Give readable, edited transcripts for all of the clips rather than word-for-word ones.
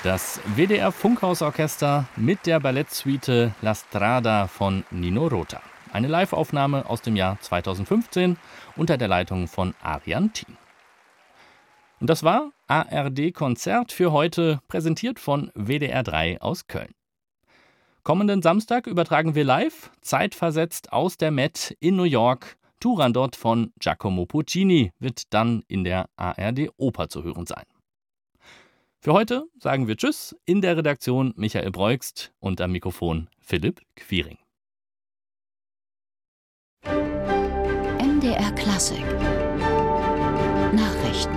Das WDR-Funkhausorchester mit der Ballettsuite La Strada von Nino Rota. Eine Live-Aufnahme aus dem Jahr 2015 unter der Leitung von Arian Thien. Und das war ARD-Konzert für heute, präsentiert von WDR 3 aus Köln. Kommenden Samstag übertragen wir live, zeitversetzt aus der Met in New York. Turandot von Giacomo Puccini wird dann in der ARD-Oper zu hören sein. Für heute sagen wir Tschüss, in der Redaktion Michael Breugst und am Mikrofon Philipp Quiring. MDR Klassik Nachrichten.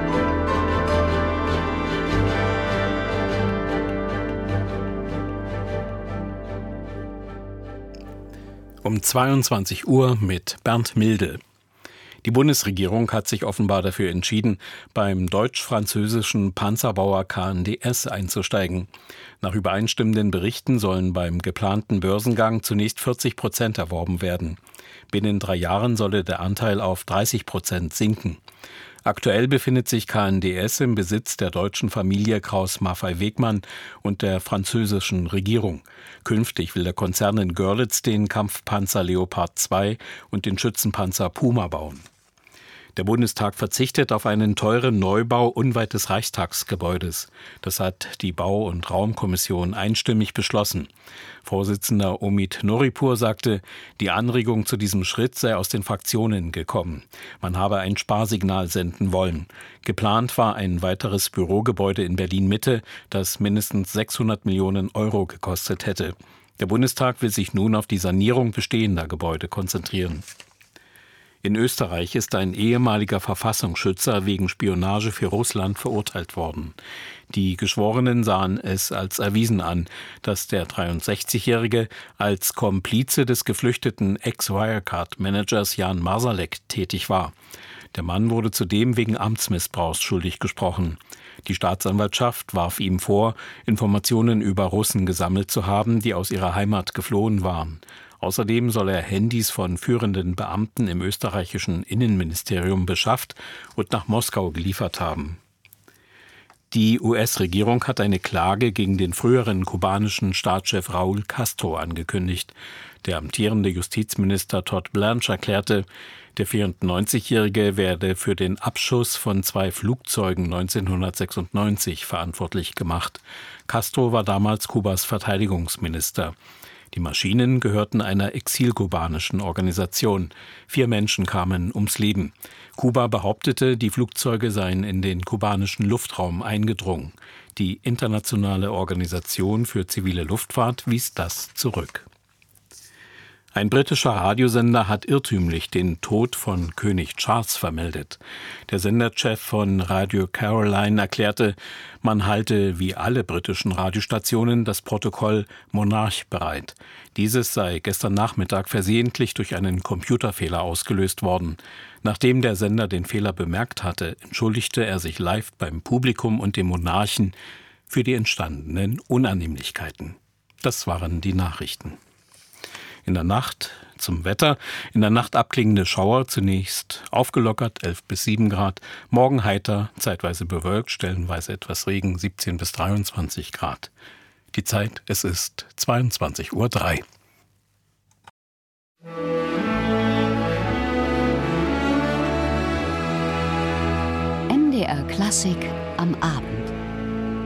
Um 22 Uhr mit Bernd Milde. Die Bundesregierung hat sich offenbar dafür entschieden, beim deutsch-französischen Panzerbauer KNDS einzusteigen. Nach übereinstimmenden Berichten sollen beim geplanten Börsengang zunächst 40% erworben werden. Binnen 3 Jahren solle der Anteil auf 30% sinken. Aktuell befindet sich KNDS im Besitz der deutschen Familie Krauss-Maffei-Wegmann und der französischen Regierung. Künftig will der Konzern in Görlitz den Kampfpanzer Leopard 2 und den Schützenpanzer Puma bauen. Der Bundestag verzichtet auf einen teuren Neubau unweit des Reichstagsgebäudes. Das hat die Bau- und Raumkommission einstimmig beschlossen. Vorsitzender Omid Noripur sagte, die Anregung zu diesem Schritt sei aus den Fraktionen gekommen. Man habe ein Sparsignal senden wollen. Geplant war ein weiteres Bürogebäude in Berlin-Mitte, das mindestens 600 Millionen Euro gekostet hätte. Der Bundestag will sich nun auf die Sanierung bestehender Gebäude konzentrieren. In Österreich ist ein ehemaliger Verfassungsschützer wegen Spionage für Russland verurteilt worden. Die Geschworenen sahen es als erwiesen an, dass der 63-Jährige als Komplize des geflüchteten Ex-Wirecard-Managers Jan Marsalek tätig war. Der Mann wurde zudem wegen Amtsmissbrauchs schuldig gesprochen. Die Staatsanwaltschaft warf ihm vor, Informationen über Russen gesammelt zu haben, die aus ihrer Heimat geflohen waren. Außerdem soll er Handys von führenden Beamten im österreichischen Innenministerium beschafft und nach Moskau geliefert haben. Die US-Regierung hat eine Klage gegen den früheren kubanischen Staatschef Raúl Castro angekündigt. Der amtierende Justizminister Todd Blanche erklärte, der 94-Jährige werde für den Abschuss von 2 Flugzeugen 1996 verantwortlich gemacht. Castro war damals Kubas Verteidigungsminister. Die Maschinen gehörten einer exilkubanischen Organisation. 4 Menschen kamen ums Leben. Kuba behauptete, die Flugzeuge seien in den kubanischen Luftraum eingedrungen. Die Internationale Organisation für zivile Luftfahrt wies das zurück. Ein britischer Radiosender hat irrtümlich den Tod von König Charles vermeldet. Der Senderchef von Radio Caroline erklärte, man halte wie alle britischen Radiostationen das Protokoll Monarch bereit. Dieses sei gestern Nachmittag versehentlich durch einen Computerfehler ausgelöst worden. Nachdem der Sender den Fehler bemerkt hatte, entschuldigte er sich live beim Publikum und dem Monarchen für die entstandenen Unannehmlichkeiten. Das waren die Nachrichten. In der Nacht zum Wetter. In der Nacht abklingende Schauer, zunächst aufgelockert, 11 bis 7 Grad. Morgen heiter, zeitweise bewölkt, stellenweise etwas Regen, 17 bis 23 Grad. Die Zeit, es ist 22:03 Uhr. MDR Klassik am Abend.